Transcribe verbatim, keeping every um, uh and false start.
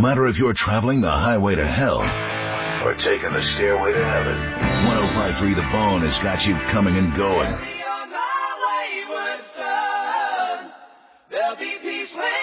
matter if you're traveling the highway to hell or taking the stairway to heaven, one oh five point three The Bone has got you coming and going. There'll be peace when